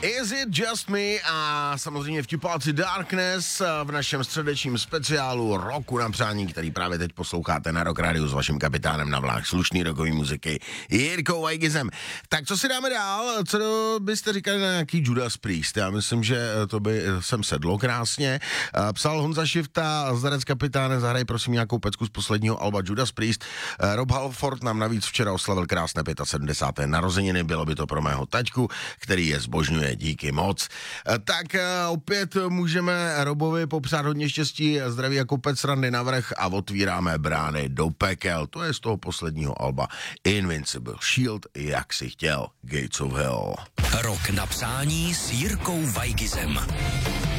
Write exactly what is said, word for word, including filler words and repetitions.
Is it just me a samozřejmě vtipáci Darkness v našem středečním speciálu Roku na přání, který právě teď posloucháte na Rock Radio s vaším kapitánem na vlák slušný rokový muziky Jirkou Weigizem. Tak co si dáme dál? Co byste říkali na nějaký Judas Priest? Já myslím, že to by sem sedlo krásně. Psal Honza Šifta, zdarec kapitáne, zahraj prosím nějakou pecku z posledního alba Judas Priest. Rob Halford nám navíc včera oslavil krásné sedmdesát pět narozeniny, bylo by to pro mého taťku, který je zbožňuje, díky moc. Tak opět můžeme Robovi popřát hodně štěstí, zdraví jako pec randy navrch a otvíráme brány do pekel. To je z toho posledního alba Invincible Shield, jak si chtěl, Gates of Hell. Rok na přání s Jirkou Weigizem.